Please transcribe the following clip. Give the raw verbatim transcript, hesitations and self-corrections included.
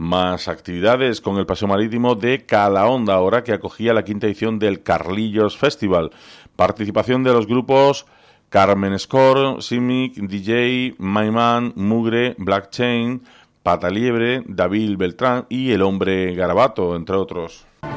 Más actividades con el paseo marítimo de Calahonda, ahora que acogía la quinta edición del Carlillos Festival. Participación de los grupos Carmen Score, Simic, D J, Mayman, Mugre, Black Chain, Pata Liebre, David Beltrán y El Hombre Garabato, entre otros.